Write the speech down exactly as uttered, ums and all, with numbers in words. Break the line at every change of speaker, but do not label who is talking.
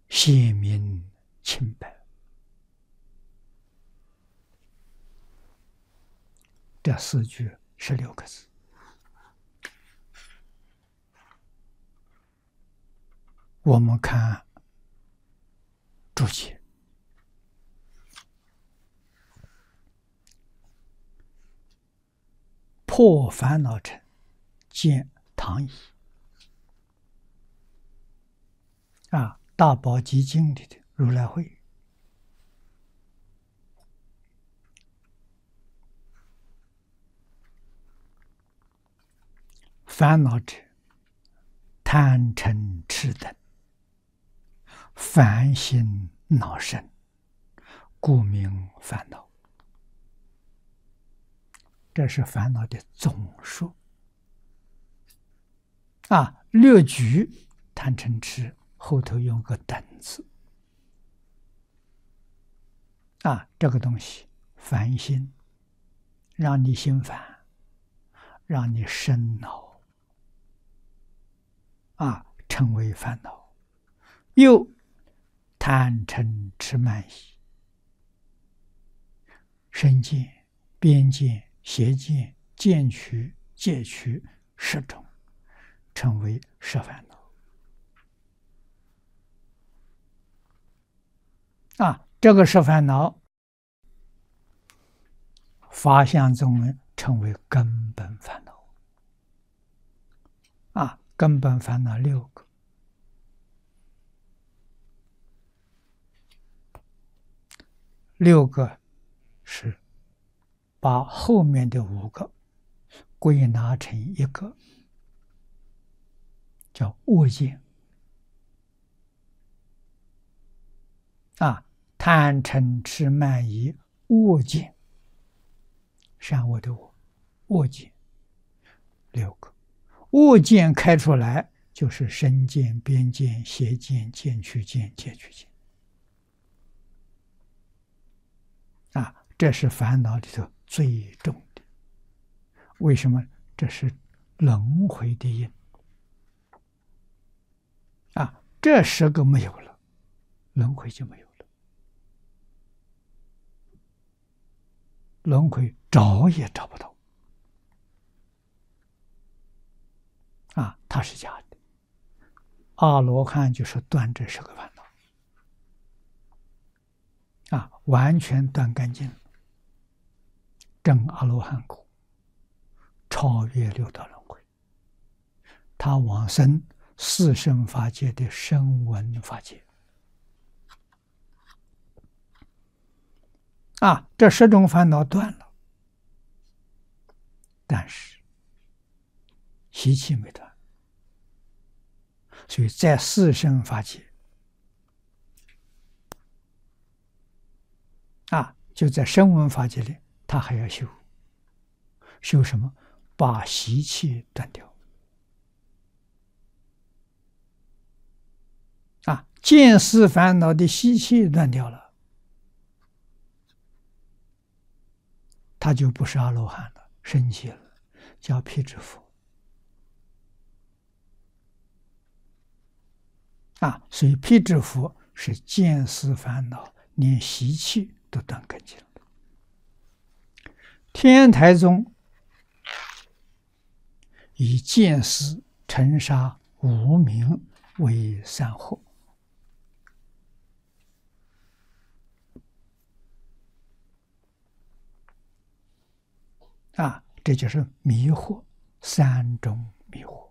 显明清白。这四句十六个字，我们看注解。破烦恼尘，见唐乙。啊，大宝积经里的如来会。烦恼者，贪嗔痴等，烦心恼生，故名烦恼。这是烦恼的总数。啊，略举贪嗔痴，后头用个等字。啊，这个东西烦心，让你心烦，让你生恼，啊，成为烦恼。又贪嗔痴慢疑，身见、边见、邪见、见取、戒取十种，成为十烦恼。啊，这个十烦恼，法相中称为根本烦恼。啊，根本烦恼六个。六个是把后面的五个归纳成一个，叫恶见。啊，贪嗔痴慢疑恶见，善恶的恶，恶见六个。恶见开出来就是身见、边见、邪见、见取见、戒取见。啊，这是烦恼里头最重的。为什么？这是轮回的因。啊，这十个没有了，轮回就没有了。轮回找也找不到。啊，它是假的。阿罗汉就是断这十个烦恼。啊，完全断干净，证阿罗汉果，超越六道轮回。他往生四圣法界的声闻法界。啊，这十种烦恼断了，但是习气没断，所以在四圣法界。啊，就在声闻法界里，他还要修。修什么？把习气断掉。啊，见思烦恼的习气断掉了，他就不是阿罗汉了，升起了，叫辟支佛。啊，所以辟支佛是见思烦恼，连习气都断干净了。天台宗以见思、尘沙、无明为三惑。啊，这就是迷惑，三种迷惑。